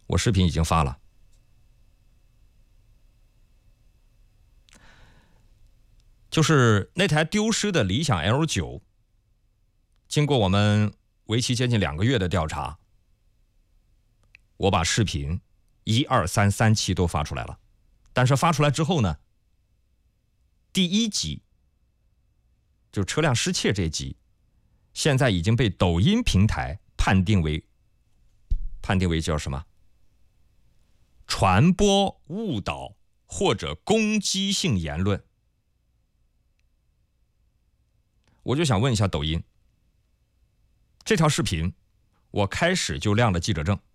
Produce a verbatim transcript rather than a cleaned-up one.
我视频已经发了。就是那台丢失的理想 L 九， 经过我们为期接近两个月的调查，我把视频一二三三期都发出来了。但是发出来之后呢，第一集就车辆失窃这一集，现在已经被抖音平台判定为判定为叫什么？传播误导或者攻击性言论。我就想问一下抖音，这条视频我开始就亮了记者证，